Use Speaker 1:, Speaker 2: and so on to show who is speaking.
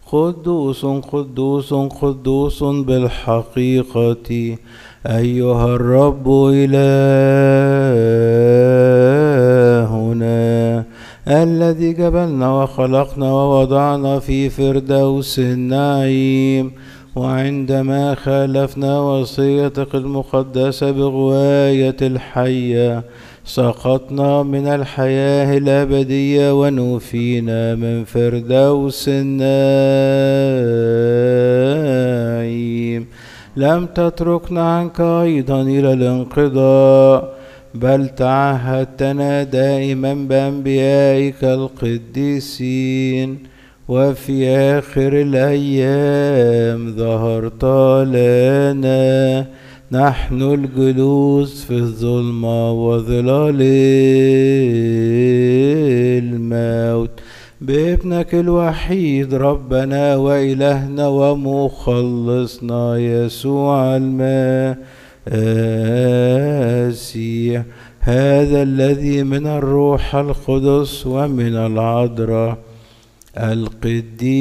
Speaker 1: قدوس قدوس قدوس بالحقيقة أيها الرب إلهنا الذي جبلنا وخلقنا ووضعنا في فردوس النعيم، وعندما خالفنا وصيتك المقدسة بغواية الحية سقطنا من الحياة الأبدية ونوفينا من فردوس النعيم. لم تتركنا عنك أيضا إلى الانقضاء، بل تعهدتنا دائما بأنبيائك القديسين، وفي آخر الأيام ظهرت لنا نحن الجلوس في الظلمة وظلال الموت بابنك الوحيد ربنا وإلهنا ومخلصنا يسوع المسيح، هذا الذي من الروح القدس ومن العذراء القديس